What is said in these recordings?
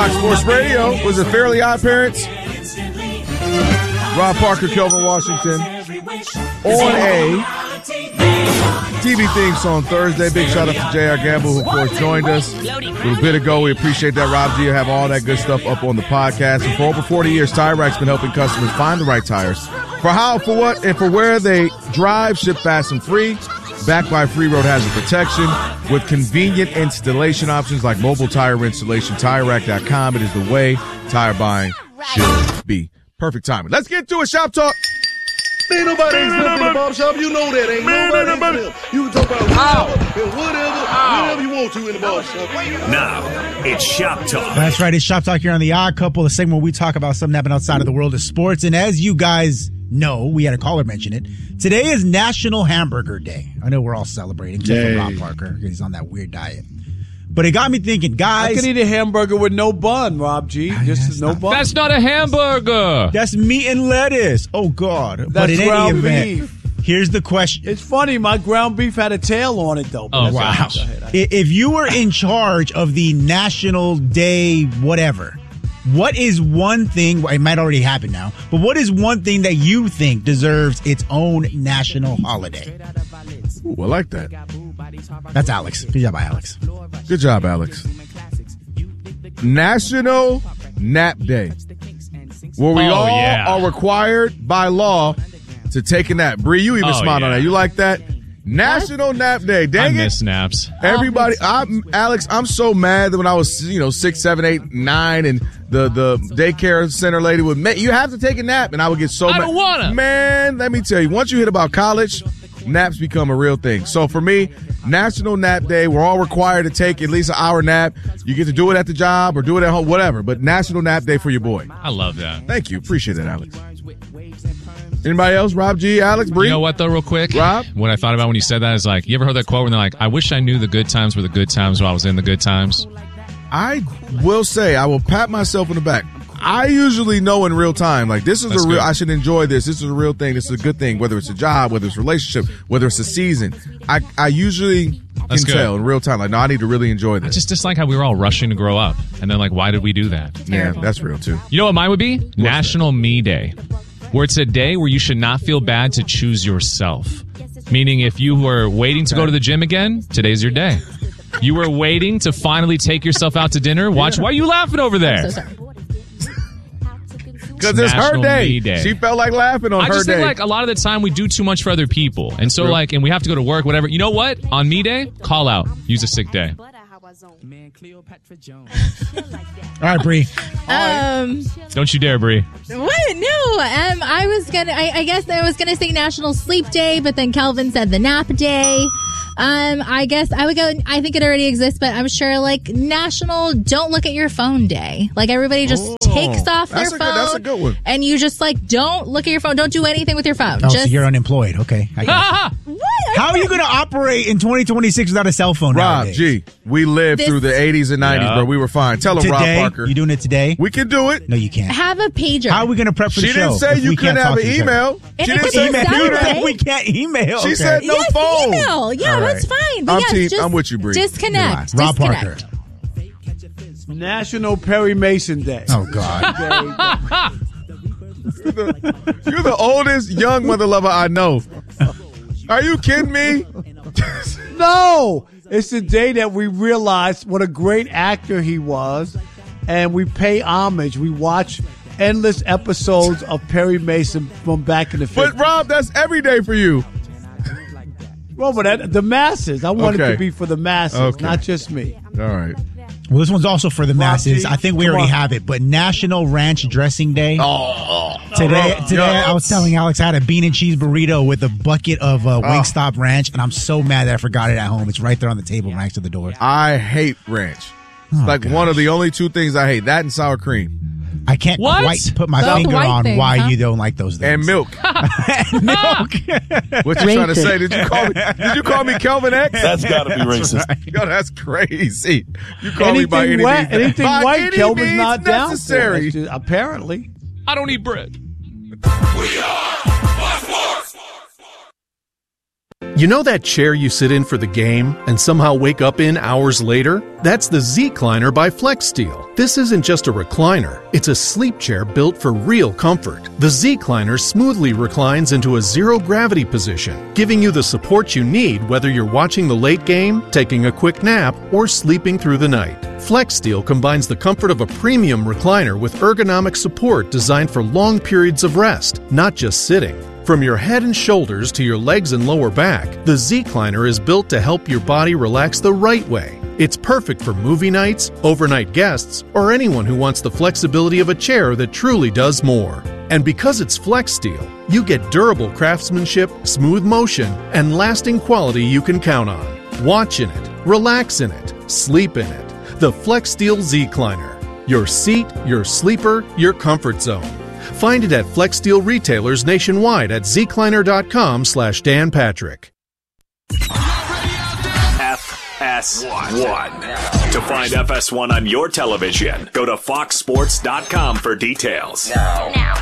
Fox Sports Radio. Was it Fairly Odd Parents? Rob Parker, Kelvin Washington. On a TV theme song Thursday. Big shout out to J.R. Gamble, who, of course, joined us a little bit ago. We appreciate that. Rob G will have all that good stuff up on the podcast. And for over 40 years, Tire Rack's been helping customers find the right tires. For how, for what, and for where they drive, ship fast and free. Backed by free road hazard protection with convenient installation options like mobile tire installation. TireRack.com. It is the way tire buying should be. Perfect timing. Let's get to it. Shop talk. Ain't nobody exempt in the barbershop. You know that. Ain't nobody exempt. You can talk about whatever you want to in the barbershop. Now, it's Shop Talk. That's right. It's Shop Talk here on The Odd Couple, the segment where we talk about something happening outside of the world of sports. And as you guys know, we had a caller mention it. Today is National Hamburger Day. I know we're all celebrating, except for Rob Parker, because he's on that weird diet. But it got me thinking, guys. I could eat a hamburger with no bun, Rob G. Just no bun. That's not a hamburger. That's meat and lettuce. Oh, God. That's but in ground any event, beef. Here's the question. It's funny. My ground beef had a tail on it, though. Oh, wow. If you were in charge of the National Day whatever, what is one thing, it might already happen now, but what is one thing that you think deserves its own national holiday? Ooh, I like that. That's Alex. Good job, Alex. Good job, Alex. National Nap Day, where we all are required by law to take a nap. Bree, you even smiled on that. You like that? National Nap Day. Dang I miss naps. Everybody, Alex, I'm so mad that when I was, 6, 7, 8, 9, and the daycare center lady would, you have to take a nap, and I would get so mad. I don't want to. Man, let me tell you, once you hit about college, naps become a real thing. So for me, National Nap Day, we're all required to take at least an hour nap. You get to do it at the job or do it at home, whatever. But National Nap Day for your boy. I love that. Thank you. Appreciate it, Alex. Anybody else? Rob G, Alex, Bree? You know what, though, real quick? Rob? What I thought about when you said that is like, you ever heard that quote where they're like, I wish I knew the good times were the good times while I was in the good times? I will say, I will pat myself on the back. I usually know in real time, like, this is That's a real, good. I should enjoy this. This is a real thing. This is a good thing, whether it's a job, whether it's a relationship, whether it's a season. I usually That's can good. tell in real time, like, no, I need to really enjoy I this. just dislike how we were all rushing to grow up. And then, like, why did we do that? Yeah, that's real, too. You know what mine would be? National Me Day, where it's a day where you should not feel bad to choose yourself. Meaning if you were waiting to go to the gym again, today's your day. You were waiting to finally take yourself out to dinner. Watch. Why are you laughing over there? So sorry. Because it's her National day. Me Day. She felt like laughing on I her just day. think, like, a lot of the time we do too much for other people. And so, True. like, and we have to go to work, whatever. You know what? On Me Day, call out. Use a sick day. All right, Bree. Don't you dare, Bree. What? No. I guess I was gonna say National Sleep Day, but then Kelvin said the Nap Day. I guess I would go. I think it already exists, but I'm sure like National Don't Look at Your Phone Day. Like everybody just takes off their phone. That's a good one. And you just like don't look at your phone. Don't do anything with your phone. Oh, just so you're unemployed. Okay. I got you. what? How are you going to operate in 2026 without a cell phone Rob nowadays? G, we lived through the 80s and 90s, Yeah. bro. We were fine. Tell him, Today? Rob Parker. You doing it today? We can do it. No, you can't. Have a pager. How are we going to prep for She the show? didn't say if you we couldn't can't have talk an to each other? email. And She if didn't it's say a Email. Saturday- We can't email. She Okay. said no yes, phone. email. Yeah, All that's right. fine. But I'm yes, team- just I'm with you, Bree. disconnect. Rob Disconnect. Parker. National Perry Mason Day. Oh, God. You're the oldest young mother lover I know. Are you kidding me? No! It's the day that we realize what a great actor he was, and we pay homage. We watch endless episodes of Perry Mason from back in the 50s. But, Rob, that's every day for you. Well, but the masses. I want it Okay. to be for the masses, Okay. not just me. All right. Well, this one's also for the masses. G, I think we come already on. have it, but National Ranch Dressing Day. Oh. Today, Yeah. I was telling Alex I had a bean and cheese burrito with a bucket of Wingstop Ranch, and I'm so mad that I forgot it at home. It's right there on the table next to the door. I hate ranch. It's like one of the only two things I hate. That and sour cream. I can't What? quite put my That's the finger white on thing, why huh? you don't like those things. And milk. milk. What you trying to say? Did you call me Kelvin X? That's got to be racist. Yo, that's crazy. You call me by any means. anything By white, any Kelvin's means not down for. necessary. That's just- apparently. I don't eat bread. You know that chair you sit in for the game and somehow wake up in hours later? That's the Z-Cliner by FlexSteel. This isn't just a recliner. It's a sleep chair built for real comfort. The Z-Cliner smoothly reclines into a zero-gravity position, giving you the support you need whether you're watching the late game, taking a quick nap, or sleeping through the night. FlexSteel combines the comfort of a premium recliner with ergonomic support designed for long periods of rest, not just sitting. From your head and shoulders to your legs and lower back, the Z-Cliner is built to help your body relax the right way. It's perfect for movie nights, overnight guests, or anyone who wants the flexibility of a chair that truly does more. And because it's FlexSteel, you get durable craftsmanship, smooth motion, and lasting quality you can count on. Watch in it, relax in it, sleep in it. The FlexSteel Z-Cliner. Your seat, your sleeper, your comfort zone. Find it at FlexSteel retailers nationwide at zcliner.com/Dan Patrick. FS1. To find FS1 on your television, go to foxsports.com for details. Now.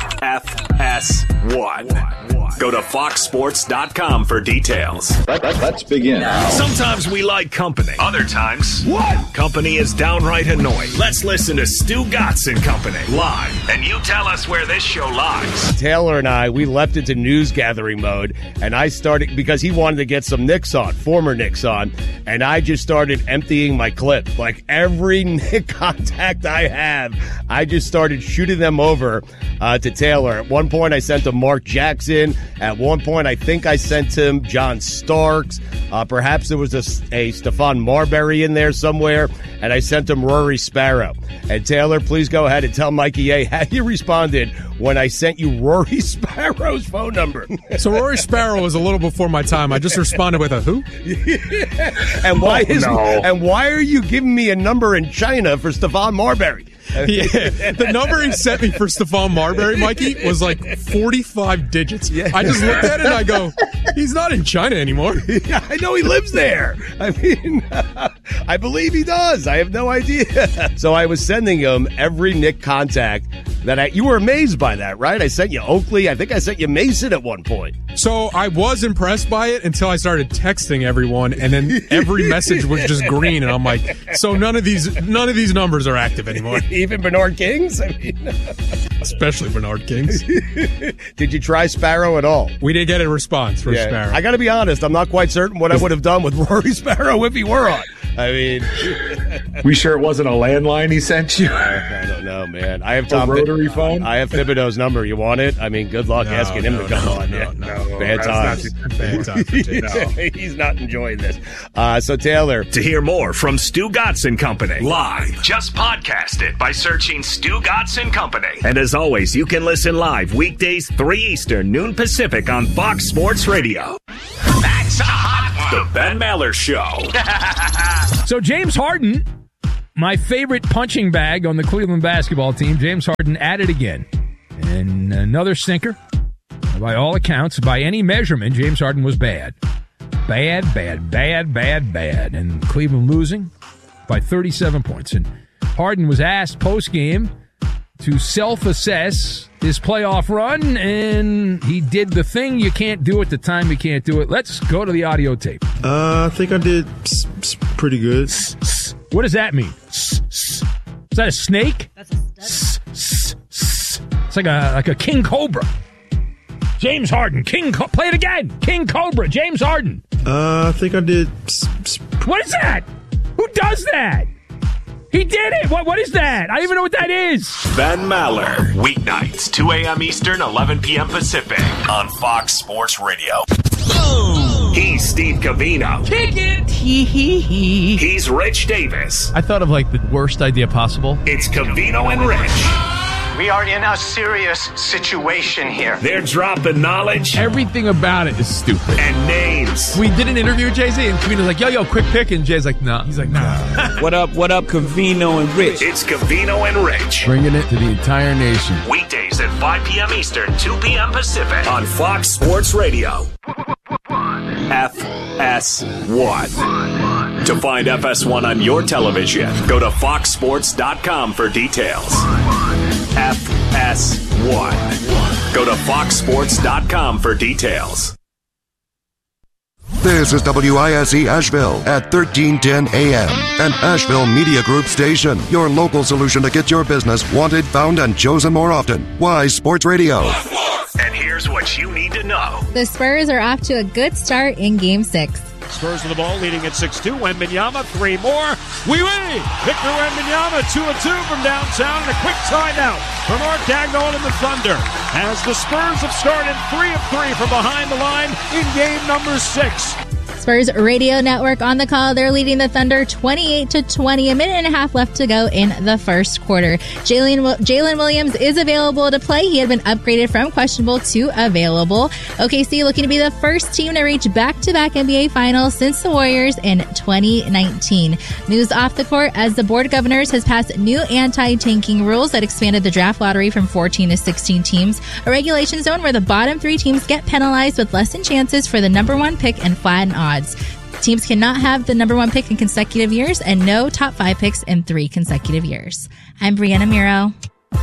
FS1. Go to foxsports.com for details. Let's begin. Sometimes we like company. Other times, company is downright annoying. Let's listen to Stu Gatz and Company live, and you tell us where this show lies. Taylor and I, we leapt into news gathering mode, and I started, because he wanted to get some Knicks on, former Knicks on, and I just started emptying my clip. Like every Knick contact I have, I just started shooting them over to Taylor. At one point, I sent him Mark Jackson. At one point, I think I sent him John Starks. Perhaps there was a Stephon Marbury in there somewhere, and I sent him Rory Sparrow. And Taylor, please go ahead and tell Mikey A how you responded when I sent you Rory Sparrow's phone number. So Rory Sparrow was a little before my time. I just responded with a who? And why are you giving me a number in China for Stephon Marbury? Yeah, the number he sent me for Stephon Marbury, Mikey, was like 45 digits. Yeah. I just looked at it and I go, he's not in China anymore. Yeah, I know he lives there. I mean, I believe he does. I have no idea. So I was sending him every Knick contact that you were amazed by that, right? I sent you Oakley. I think I sent you Mason at one point. So I was impressed by it until I started texting everyone, and then every message was just green, and I'm like, so none of these numbers are active anymore. Even Bernard King's? I mean, especially Bernard King's. Did you try Sparrow at all? We didn't get a response for Sparrow. I got to be honest, I'm not quite certain what I would have done with Rory Sparrow if he were on. I mean, we sure it wasn't a landline he sent you? I don't know, man. I have rotary phone. I have Thibodeau's number. You want it? I mean, good luck asking him to come on. No, bad times. Bad times. He's not enjoying this. So Taylor, to hear more from Stu Gatz and Company live, just podcast it by searching Stu Gatz and Company. And as always, you can listen live weekdays 3 Eastern, noon Pacific on Fox Sports Radio. That's a hot one. The Ben Maller Show. So James Harden, my favorite punching bag on the Cleveland basketball team, James Harden at it again. And another stinker. By all accounts, by any measurement, James Harden was bad. Bad. And Cleveland losing by 37 points. And Harden was asked post-game to self-assess his playoff run, and he did the thing you can't do at the time you can't do it. Let's go to the audio tape. I think I did pretty good. What does that mean? Is that a snake? It's like a king cobra. James Harden, play it again. King Cobra, James Harden. I think I did. What is that? Who does that? He did it. What is that? I don't even know what that is. Ben Maller, weeknights, 2 a.m. Eastern, 11 p.m. Pacific on Fox Sports Radio. He's Steve Covino. Kick it. He's Rich Davis. I thought of like the worst idea possible. It's Covino and Rich. We are in a serious situation here. They're dropping knowledge. Everything about it is stupid. And names. We did an interview with Jay-Z, and Covino's like, yo, quick pick. And Jay's like, nah. He's like, nah. What up, Covino and Rich? It's Covino and Rich. Bringing it to the entire nation. Weekdays at 5 p.m. Eastern, 2 p.m. Pacific on Fox Sports Radio. FS1. To find FS1 on your television, go to foxsports.com for details. FS1. Go to foxsports.com for details. This is WISE Asheville at 1310 AM, an Asheville Media Group station. Your local solution to get your business wanted, found, and chosen more often. Wise Sports Radio. And here's what you need to know. The Spurs are off to a good start in Game 6. Spurs with the ball, leading at 6-2. Wembanyama, 3 more. Wee-wee! Victor Wembanyama, 2-2 from downtown, and a quick timeout for Mark Dagnall and the Thunder. As the Spurs have started 3 of 3 from behind the line in game number 6. Spurs Radio Network on the call. They're leading the Thunder 28-20. A minute and a half left to go in the first quarter. Jalen Williams is available to play. He had been upgraded from questionable to available. OKC looking to be the first team to reach back-to-back NBA Finals since the Warriors in 2019. News off the court as the Board of Governors has passed new anti-tanking rules that expanded the draft lottery from 14 to 16 teams. A regulation zone where the bottom 3 teams get penalized with lessened chances for the number 1 pick and flattened odds. Teams cannot have the number 1 pick in consecutive years and no top 5 picks in 3 consecutive years. I'm Brianna Miro.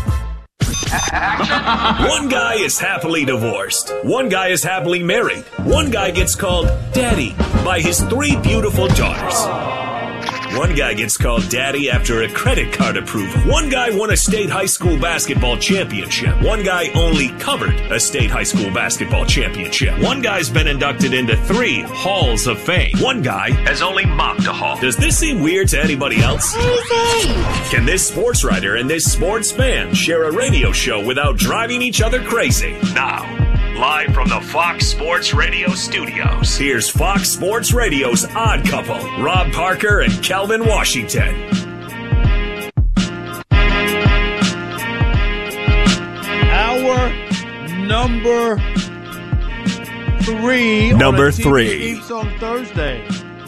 One guy is happily divorced. One guy is happily married. One guy gets called Daddy by his 3 beautiful daughters. One guy gets called Daddy after a credit card approval. One guy won a state high school basketball championship. One guy only covered a state high school basketball championship. One guy's been inducted into 3 halls of fame. One guy has only mopped a hall. Does this seem weird to anybody else? Can this sports writer and this sports fan share a radio show without driving each other crazy? Now, live from the Fox Sports Radio studios, here's Fox Sports Radio's Odd Couple, Rob Parker and Kelvin Washington. Our number 3. Number on 3. Theme Song Thursday.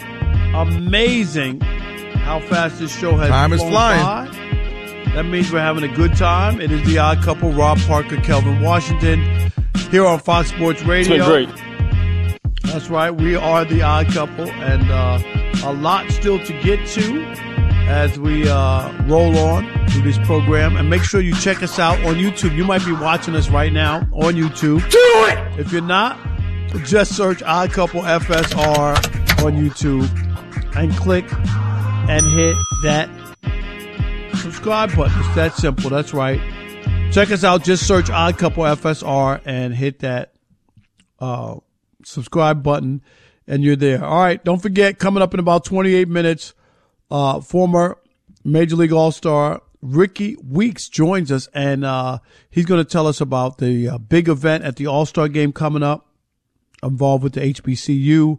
Amazing how fast this show has Time is flown flying. by. That means we're having a good time. It is the Odd Couple, Rob Parker, Kelvin Washington, here on Fox Sports Radio. It's been great. That's right. We are the Odd Couple, and a lot still to get to as we roll on through this program. And make sure you check us out on YouTube. You might be watching us right now on YouTube. Do it! If you're not, just search Odd Couple FSR on YouTube and click and hit that subscribe button. It's that simple. That's right. Check us out. Just search Odd Couple FSR and hit that subscribe button, and you're there. All right. Don't forget, coming up in about 28 minutes, former Major League All-Star Ricky Weeks joins us, and he's going to tell us about the big event at the All-Star game coming up, involved with the HBCU.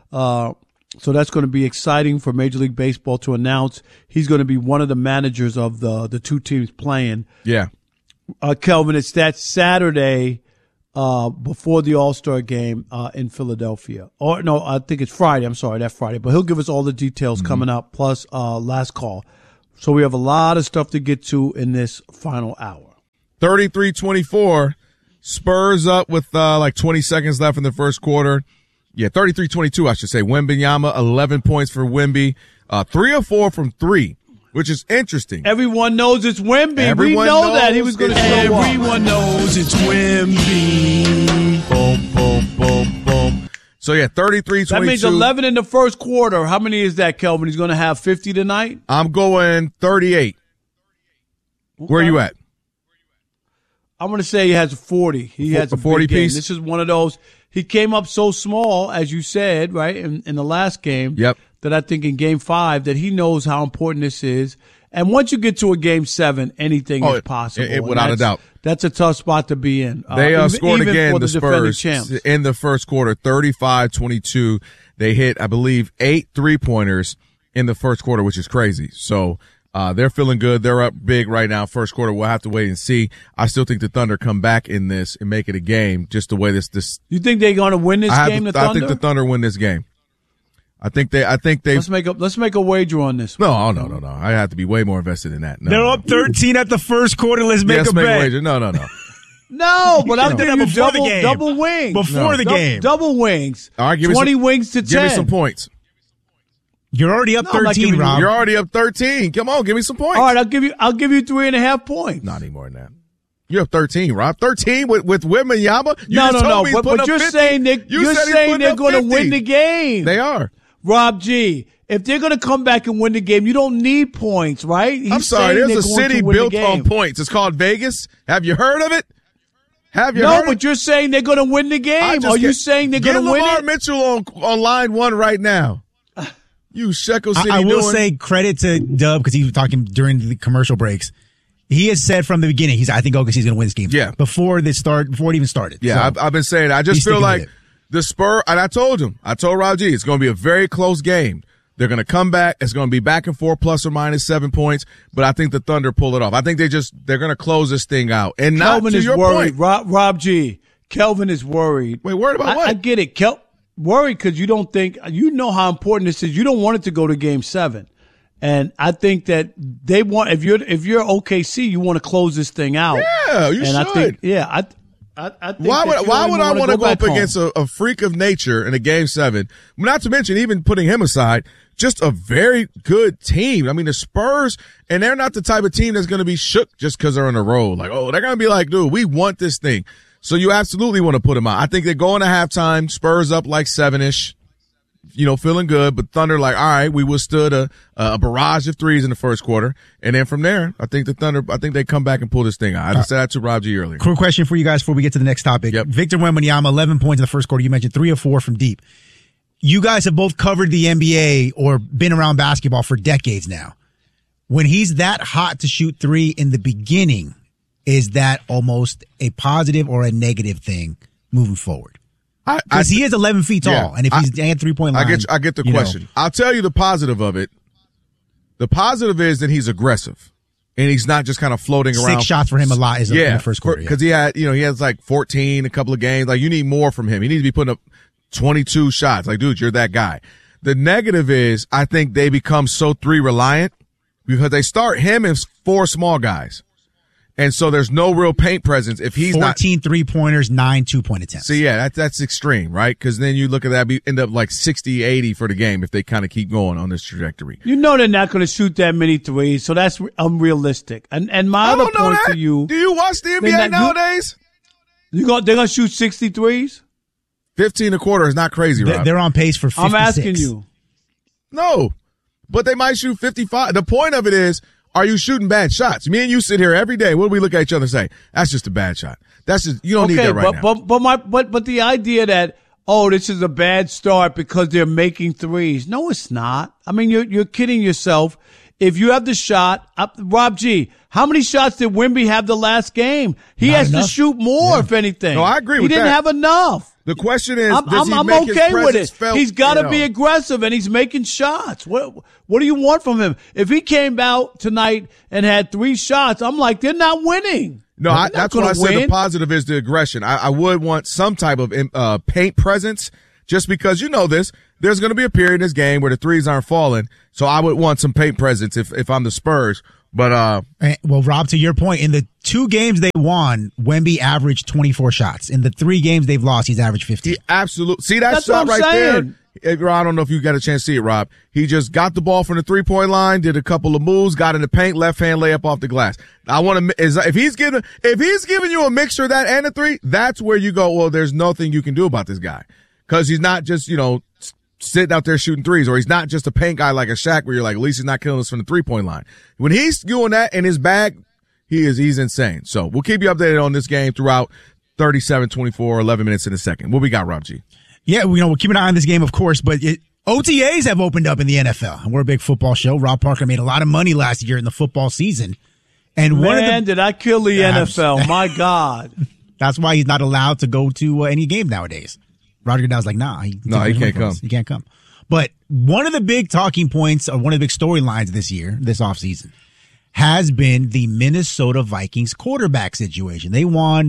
So that's going to be exciting for Major League Baseball to announce. He's going to be one of the managers of the 2 teams playing. Yeah. Kelvin, it's that Saturday before the All-Star game in Philadelphia. Or no, I think it's Friday. I'm sorry, that Friday. But he'll give us all the details coming up, plus last call. So we have a lot of stuff to get to in this final hour. 33-24. Spurs up with like 20 seconds left in the first quarter. Yeah, 33-22, I should say. Wembanyama, 11 points for Wemby. 3 of 4 from 3, which is interesting. Everyone knows it's Wemby. We know that he was going to show up. Everyone knows it's Wemby. Boom, boom, boom, boom. So, yeah, 33-22. That means 11 in the first quarter. How many is that, Kelvin? He's going to have 50 tonight? I'm going 38. Okay. Where are you at? I'm going to say he has 40. He has a 40 big game. piece. This is one of those. He came up so small, as you said, right, in the last game. Yep. That I think in Game 5 that he knows how important this is. And once you get to a Game 7, anything is possible. Without a doubt. That's a tough spot to be in. They scored even again, for the Spurs, champs. in the first quarter, 35-22. They hit, I believe, 8 3-pointers in the first quarter, which is crazy. So they're feeling good. They're up big right now. First quarter, we'll have to wait and see. I still think the Thunder come back in this and make it a game, just the way this. You think they're going to win this game, the Thunder? I think the Thunder win this game. I think they. Let's make a wager on this. No. I have to be way more invested in that. No, they're up 13 at the first quarter. Let's make a bet. Wager. No. No, but I'm giving you double wings. Before the game. Double wings. All right, give 20 me some, wings to 10. Give me some points. You're already up 13, Rob. You're already up 13. Come on, give me some points. All right, I'll give you 3.5 points. Not any more than that. You have 13, Rob. 13 with Wembanyama? No. But you're saying they're going to win the game. They are. Rob G., if they're going to come back and win the game, you don't need points, right? I'm sorry. There's a city built on points. It's called Vegas. Have you heard of it? No, but you're saying they're going to win the game. Are you saying they're going to win it? Get Lamar Mitchell on line 1 right now. You Shekel City. I will say credit to Dub because he was talking during the commercial breaks. He has said from the beginning, I think OKC is going to win this game. Yeah. Before it even started. Yeah, so I've been saying, I just feel like the Spurs, and I told Rob G, it's going to be a very close game. They're going to come back. It's going to be back and forth, plus or minus 7 points. But I think the Thunder pull it off. I think they're going to close this thing out. And Kelvin not to your worried. point. Rob G, Kelvin is worried. Wait, worried about what? I get it. Worried because you don't think, you know how important this is. You don't want it to go to Game 7. And I think that they want, if you're OKC, you want to close this thing out. Yeah, you should. I think, I think why would I want to go up against a freak of nature in a Game 7? Not to mention, even putting him aside, just a very good team. I mean, the Spurs, and they're not the type of team that's going to be shook just because they're on the road. Like, they're going to be like, dude, we want this thing. So you absolutely want to put them out. I think they're going to halftime, Spurs up like 7-ish, feeling good. But Thunder like, all right, we withstood a barrage of threes in the first quarter. And then from there, I think they come back and pull this thing out. I just said that to Rob G earlier. Quick question for you guys before we get to the next topic. Yep. Victor Wembanyama, 11 points in the first quarter. You mentioned 3 or 4 from deep. You guys have both covered the NBA or been around basketball for decades now. When he's that hot to shoot 3 in the beginning, is that almost a positive or a negative thing moving forward? Because he is 11 feet tall, and if he's at 3-point line, I get the question. I'll tell you the positive of it. The positive is that he's aggressive, and he's not just kind of floating around. 6 shots for him a lot in the first quarter. Because he has like 14 a couple of games. Like, you need more from him. He needs to be putting up 22 shots. Like, dude, you're that guy. The negative is I think they become so 3 reliant because they start him and 4 small guys. And so there's no real paint presence if he's 14 3-pointers, 9 2-point attempts. So yeah, that's extreme, right? Because then you look at that, end up like 60-80 for the game if they kind of keep going on this trajectory. They're not going to shoot that many threes, so that's unrealistic. And my other point to you, do you watch the NBA nowadays? They're going to shoot 63s? 15 a quarter is not crazy, Rob. They're on pace for 56. I'm asking you. No, but they might shoot 55. The point of it is, are you shooting bad shots? Me and you sit here every day. What do we look at each other and say? That's just a bad shot. That's just, you don't need that right now. But the idea that, this is a bad start because they're making threes. No, it's not. I mean, you're kidding yourself. If you have the shot, Rob G, how many shots did Wemby have the last game? He has to shoot more, if anything. No, I agree with that. He didn't have enough. The question is, I'm okay with it. He's got to be aggressive, and he's making shots. What do you want from him? If he came out tonight and had 3 shots, I'm like, they're not winning. No, that's what I said. The positive is the aggression. I would want some type of paint presence, just because there's going to be a period in this game where the threes aren't falling. So I would want some paint presence if I'm the Spurs. But well, Rob, to your point, in the 2 games they won, Wemby averaged 24 shots. In the 3 games they've lost, he's averaged 15. He absolutely. See that shot right there? I don't know if you got a chance to see it, Rob. He just got the ball from the 3-point line, did a couple of moves, got in the paint, left hand layup off the glass. I want to if he's giving you a mixture of that and a 3, that's where you go, well, there's nothing you can do about this guy, because he's not just sitting out there shooting threes, or he's not just a paint guy like a Shaq where you're like, at least he's not killing us from the 3-point line. When he's doing that in his bag, he's insane. So we'll keep you updated on this game throughout 37, 24, 11 minutes in a second. What we got, Rob G? Yeah, we'll keep an eye on this game, of course, but OTAs have opened up in the NFL, and we're a big football show. Rob Parker made a lot of money last year in the football season. And did I kill the NFL? My God. That's why he's not allowed to go to any game nowadays. Roger Goodell's like, he can't come. He can't come. But one of the big talking points, or one of the big storylines this offseason, has been the Minnesota Vikings quarterback situation. They won,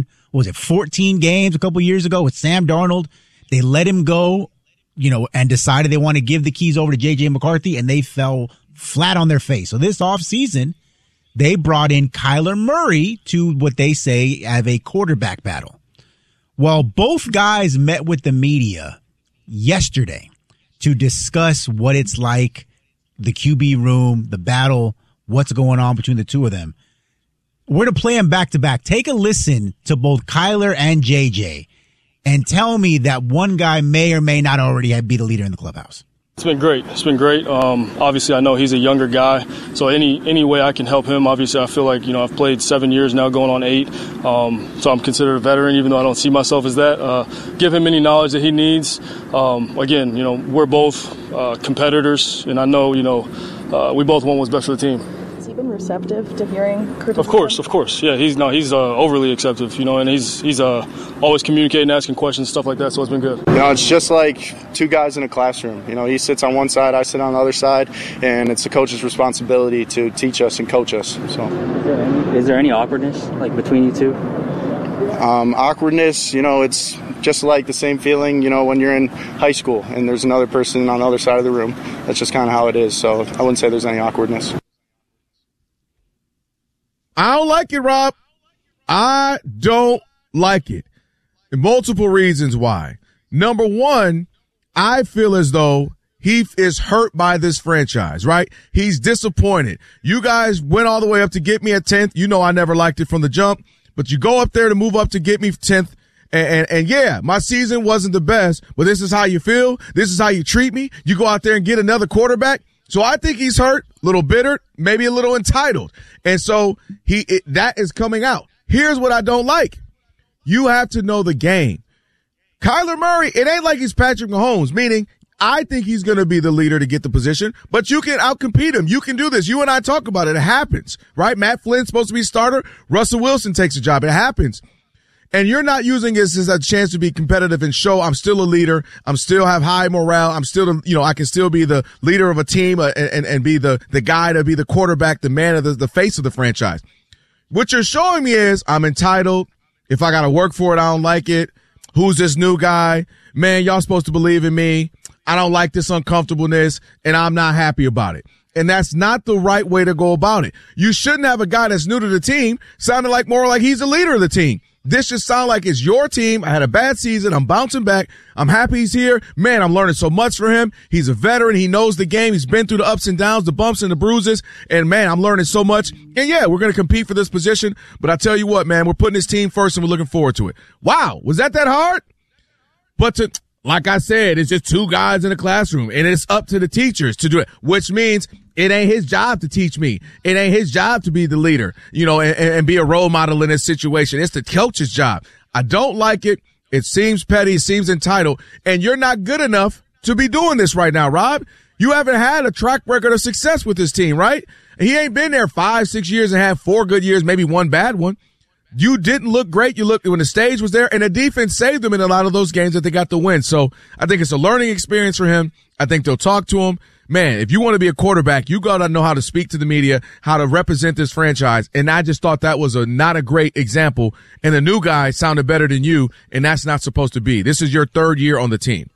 14 games a couple years ago with Sam Darnold. They let him go, and decided they want to give the keys over to J.J. McCarthy, and they fell flat on their face. So this offseason, they brought in Kyler Murray to what they say have a quarterback battle. Well, both guys met with the media yesterday to discuss what it's like, the QB room, the battle, what's going on between the two of them. we're going to play them back to back. Take a listen to both Kyler and JJ and tell me that one guy may or may not already be the leader in the clubhouse. It's been great. Obviously, I know he's a younger guy, so any way I can help him, obviously, I feel like, I've played 7 years now, going on 8, so I'm considered a veteran, even though I don't see myself as that. Give him any knowledge that he needs. Again, we're both competitors, and I know, we both want what's best for the team. Has he been receptive to hearing criticism? Of course. Yeah, he's overly acceptive, and he's always communicating, asking questions, stuff like that, so it's been good. It's just like two guys in a classroom. He sits on one side, I sit on the other side, and it's the coach's responsibility to teach us and coach us. So, is there any awkwardness between you two? Awkwardness, it's just like the same feeling, when you're in high school and there's another person on the other side of the room. That's just kind of how it is. So I wouldn't say there's any awkwardness. I don't like it, Rob. I don't like it. And multiple reasons why. Number one, I feel as though he is hurt by this franchise, right? He's disappointed. You guys went all the way up to get me at 10th. I never liked it from the jump, but you go up there to move up to get me 10th. And yeah, my season wasn't the best, but this is how you feel. This is how you treat me. You go out there and get another quarterback. So I think he's hurt, a little bitter, maybe a little entitled. And so that is coming out. Here's what I don't like. You have to know the game. Kyler Murray, it ain't like he's Patrick Mahomes, meaning I think he's going to be the leader to get the position, but you can outcompete him. You can do this. You and I talk about it. It happens, right? Matt Flynn's supposed to be starter. Russell Wilson takes a job. It happens. And you're not using this as a chance to be competitive and show I'm still a leader. I'm still have high morale. I'm still, I can still be the leader of a team and be the guy to be the quarterback, the man of the face of the franchise. What you're showing me is I'm entitled. If I got to work for it, I don't like it. Who's this new guy? Man, y'all supposed to believe in me. I don't like this uncomfortableness and I'm not happy about it. And that's not the right way to go about it. You shouldn't have a guy that's new to the team sounding more like he's the leader of the team. This should sound like it's your team. I had a bad season. I'm bouncing back. I'm happy he's here. Man, I'm learning so much from him. He's a veteran. He knows the game. He's been through the ups and downs, the bumps and the bruises. And, man, I'm learning so much. And, yeah, we're going to compete for this position. But I tell you what, man, we're putting this team first and we're looking forward to it. Wow, was that hard? But like I said, it's just two guys in a classroom, and it's up to the teachers to do it, which means it ain't his job to teach me. It ain't his job to be the leader, and be a role model in this situation. It's the coach's job. I don't like it. It seems petty. It seems entitled. And you're not good enough to be doing this right now, Rob. You haven't had a track record of success with this team, right? He ain't been there 5-6 years and had 4 good years, maybe 1 bad one. You didn't look great. You looked when the stage was there, and the defense saved them in a lot of those games that they got the win. So I think it's a learning experience for him. I think they'll talk to him. Man, if you want to be a quarterback, you got to know how to speak to the media, how to represent this franchise. And I just thought that was not a great example. And the new guy sounded better than you, and that's not supposed to be. This is your 3rd year on the team.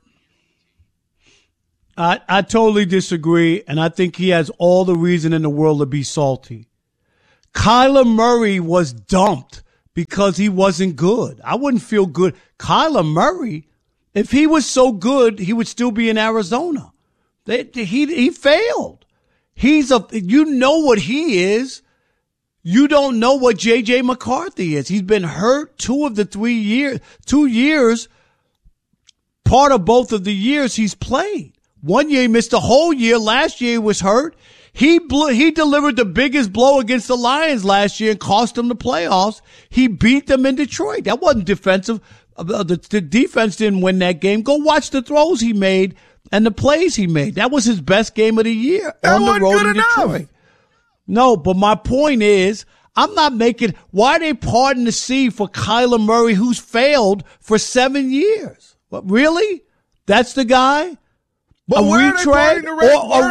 I totally disagree, and I think he has all the reason in the world to be salty. Kyler Murray was dumped because he wasn't good. I wouldn't feel good. Kyler Murray, if he was so good, he would still be in Arizona. He failed. You know what he is. You don't know what J.J. McCarthy is. He's been hurt 2 of the 3 years. 2 years, part of both of the years he's played. 1 year he missed a whole year. Last year he was hurt. He delivered the biggest blow against the Lions last year and cost them the playoffs. He beat them in Detroit. That wasn't defensive. The defense didn't win that game. Go watch the throws he made and the plays he made. That was his best game of the year on the road in Detroit. No, but my point is, I'm not making – why are they parting the sea for Kyler Murray, who's failed for 7 years? What, really? That's the guy? But a retread, or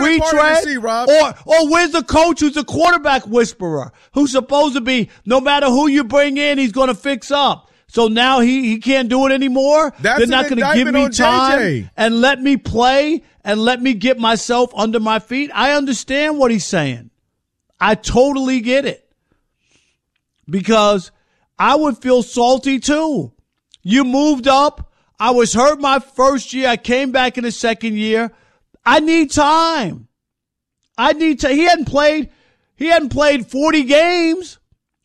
where's the coach who's a quarterback whisperer, who's supposed to be, no matter who you bring in, he's going to fix up. So now he can't do it anymore. They're not going to give me time and let me play and let me get myself under my feet. I understand what he's saying. I totally get it, because I would feel salty too. You moved up. I was hurt my first year. I came back in the second year. I need time. He hadn't played 40 games.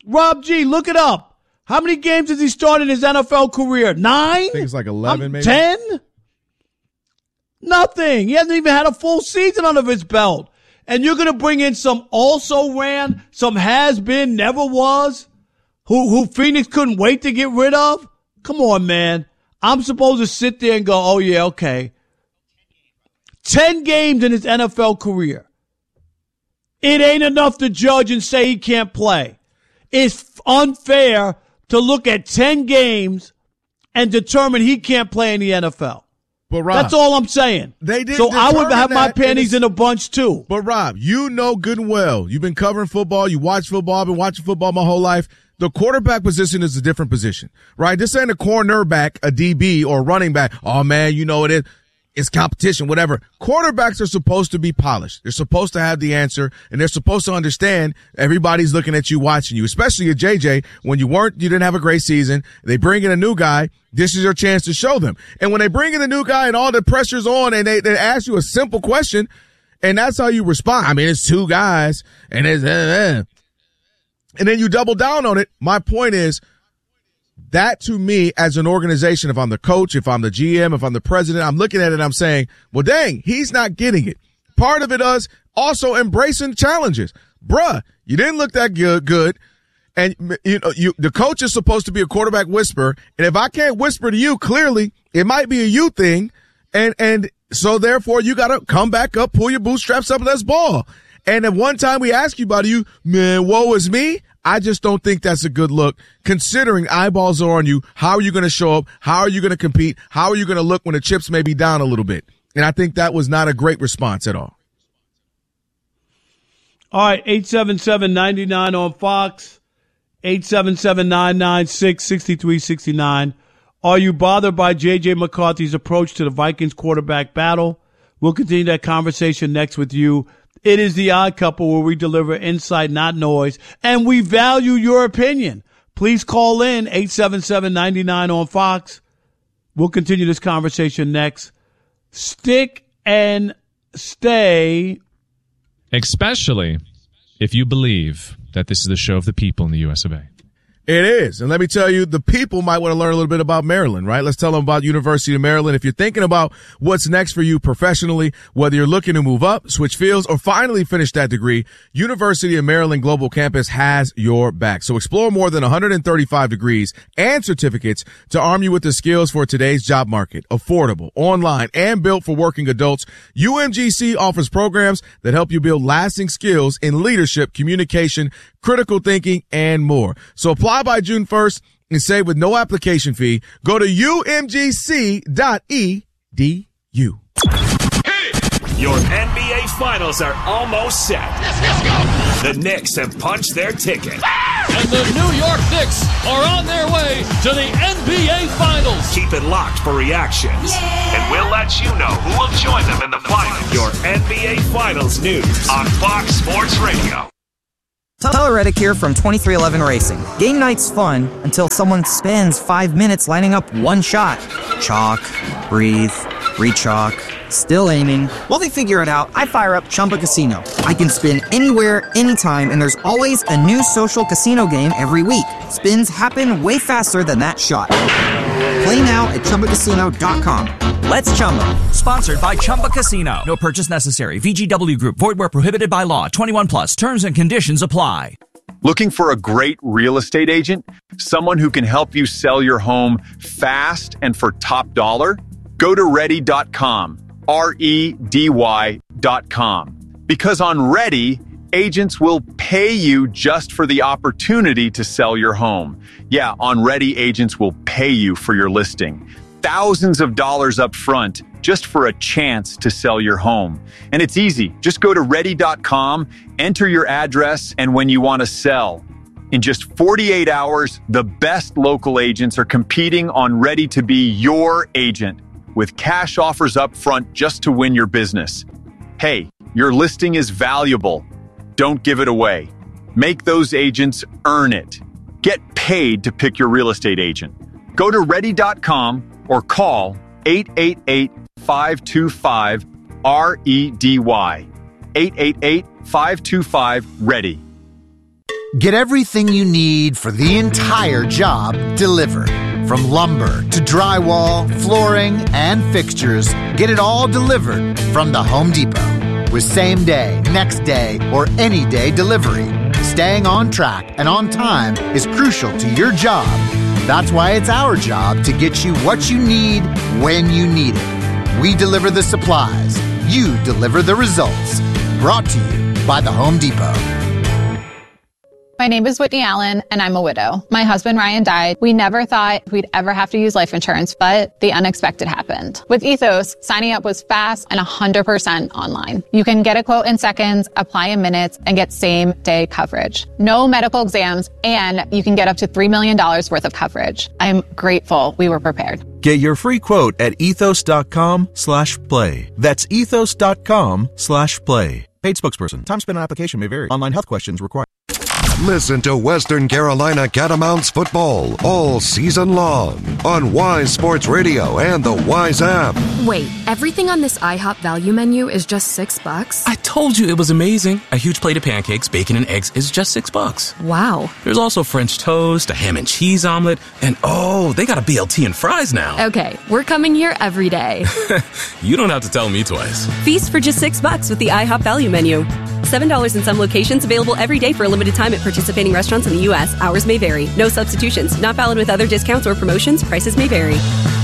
Rob G, look it up. How many games has he started in his NFL career? 9? I think it's like 11, maybe. 10? Nothing. He hasn't even had a full season under his belt. And you're going to bring in some also ran, some has been, never was, who Phoenix couldn't wait to get rid of? Come on, man. I'm supposed to sit there and go, oh, yeah, okay. 10 games in his NFL career. It ain't enough to judge and say he can't play. It's unfair to look at 10 games and determine he can't play in the NFL. But Rob, that's all I'm saying. They did. So I would have my panties in a bunch too. But Rob, you know good and well. You've been covering football. You watch football. I've been watching football my whole life. The quarterback position is a different position, right? This ain't a cornerback, a DB, or a running back. Oh man, you know it is. It's competition, whatever. Quarterbacks are supposed to be polished. They're supposed to have the answer, and they're supposed to understand everybody's looking at you, watching you, especially at JJ. When you didn't have a great season. They bring in a new guy. This is your chance to show them. And when they bring in a new guy and all the pressure's on and they ask you a simple question, and that's how you respond. I mean, it's two guys, and it's and then you double down on it. My point is, that to me, as an organization, if I'm the coach, if I'm the GM, if I'm the president, I'm looking at it and I'm saying, well, dang, he's not getting it. Part of it is also embracing challenges. Bruh, you didn't look that good. And the coach is supposed to be a quarterback whisperer. And if I can't whisper to you, clearly it might be a you thing. And so therefore you got to come back up, pull your bootstraps up, and let's ball. And at one time we ask you about you, man, woe is me. I just don't think that's a good look, considering eyeballs are on you. How are you going to show up? How are you going to compete? How are you going to look when the chips may be down a little bit? And I think that was not a great response at all. All right, 877-99 on Fox, 877-996-6369. Are you bothered by J.J. McCarthy's approach to the Vikings quarterback battle? We'll continue that conversation next with you. It is the Odd Couple, where we deliver insight, not noise, and we value your opinion. Please call in 877-99 on Fox. We'll continue this conversation next. Stick and stay. Especially if you believe that this is the show of the people in the US of A. It is. And let me tell you, the people might want to learn a little bit about Maryland, right? Let's tell them about University of Maryland. If you're thinking about what's next for you professionally, whether you're looking to move up, switch fields, or finally finish that degree, University of Maryland Global Campus has your back. So explore more than 135 degrees and certificates to arm you with the skills for today's job market. Affordable, online, and built for working adults, UMGC offers programs that help you build lasting skills in leadership, communication, critical thinking, and more. So apply by June 1st and save with no application fee. Go to umgc.edu. Your NBA Finals are almost set. The Knicks have punched their ticket. And the New York Knicks are on their way to the NBA Finals. Keep it locked for reactions. And we'll let you know who will join them in the finals. Your NBA Finals news on Fox Sports Radio. Tyler Reddick here from 2311 Racing. Game night's fun until someone spends 5 minutes lining up one shot. Chalk, breathe, re-chalk, still aiming. While they figure it out, I fire up Chumba Casino. I can spin anywhere, anytime, and there's always a new social casino game every week. Spins happen way faster than that shot. Play now at ChumbaCasino.com. Let's Chumba. Sponsored by Chumba Casino. No purchase necessary. VGW Group. Void where prohibited by law. 21 plus. Terms and conditions apply. Looking for a great real estate agent? Someone who can help you sell your home fast and for top dollar? Go to Ready.com. REDY.com. Because on Ready, agents will pay you just for the opportunity to sell your home. Yeah, on Ready, agents will pay you for your listing. Thousands of dollars up front just for a chance to sell your home. And it's easy. Just go to Ready.com, enter your address, and when you want to sell. In just 48 hours, the best local agents are competing on Ready to be your agent with cash offers up front just to win your business. Hey, your listing is valuable. Don't give it away. Make those agents earn it. Get paid to pick your real estate agent. Go to Ready.com or call 888-525-REDY. 888-525-READY. Get everything you need for the entire job delivered. From lumber to drywall, flooring, and fixtures, get it all delivered from the Home Depot. With same day, next day, or any day delivery, staying on track and on time is crucial to your job. That's why it's our job to get you what you need when you need it. We deliver the supplies. You deliver the results. Brought to you by the Home Depot. My name is Whitney Allen, and I'm a widow. My husband, Ryan, died. We never thought we'd ever have to use life insurance, but the unexpected happened. With Ethos, signing up was fast and 100% online. You can get a quote in seconds, apply in minutes, and get same-day coverage. No medical exams, and you can get up to $3 million worth of coverage. I'm grateful we were prepared. Get your free quote at ethos.com/play. That's ethos.com/play. Paid spokesperson. Time spent on application may vary. Online health questions required. Listen to Western Carolina Catamounts football all season long on Wise Sports Radio and the Wise app. Wait, everything on this IHOP value menu is just $6? I told you it was amazing. A huge plate of pancakes, bacon, and eggs is just $6. Wow. There's also French toast, a ham and cheese omelet, and oh, they got a BLT and fries now. Okay, we're coming here every day. You don't have to tell me twice. Feast for just $6 with the IHOP value menu. $7 in some locations, available every day for a limited time at participating restaurants in the U.S. Hours may vary. No substitutions. Not valid with other discounts or promotions. Prices may vary.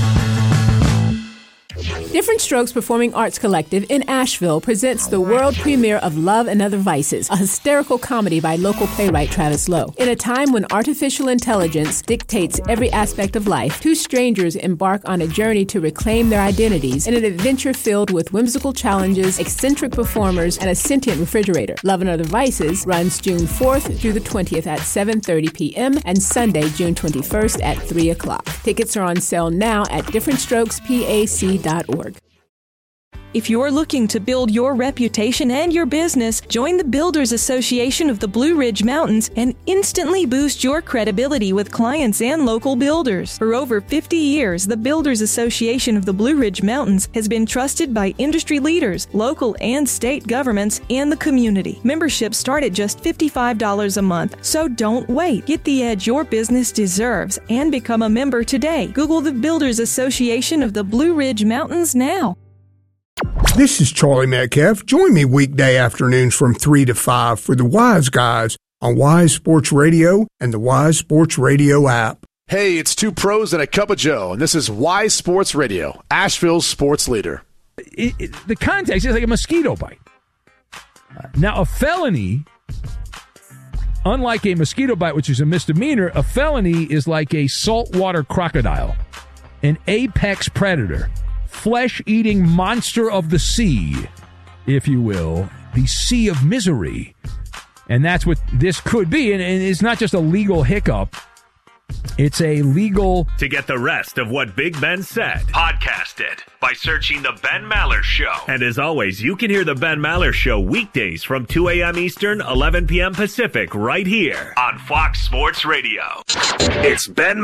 Different Strokes Performing Arts Collective in Asheville presents the world premiere of Love and Other Vices, a hysterical comedy by local playwright Travis Lowe. In a time when artificial intelligence dictates every aspect of life, two strangers embark on a journey to reclaim their identities in an adventure filled with whimsical challenges, eccentric performers, and a sentient refrigerator. Love and Other Vices runs June 4th through the 20th at 7:30 p.m. and Sunday, June 21st at 3 o'clock. Tickets are on sale now at differentstrokespac.org. If you're looking to build your reputation and your business, join the Builders Association of the Blue Ridge Mountains and instantly boost your credibility with clients and local builders. For over 50 years, the Builders Association of the Blue Ridge Mountains has been trusted by industry leaders, local and state governments, and the community. Memberships start at just $55 a month, so don't wait. Get the edge your business deserves and become a member today. Google the Builders Association of the Blue Ridge Mountains now. This is Charlie Metcalf. Join me weekday afternoons from 3 to 5 for the Wise Guys on Wise Sports Radio and the Wise Sports Radio app. Hey, it's two pros and a cup of Joe, and this is Wise Sports Radio, Asheville's sports leader. The context is like a mosquito bite. Now, a felony, unlike a mosquito bite, which is a misdemeanor, a felony is like a saltwater crocodile, an apex predator, flesh-eating monster of the sea, if you will, the sea of misery. And that's what this could be. And it's not just a legal hiccup. It's a legal... To get the rest of what Big Ben said, podcast it by searching The Ben Maller Show. And as always, you can hear The Ben Maller Show weekdays from 2 a.m. Eastern, 11 p.m. Pacific, right here on Fox Sports Radio. It's Ben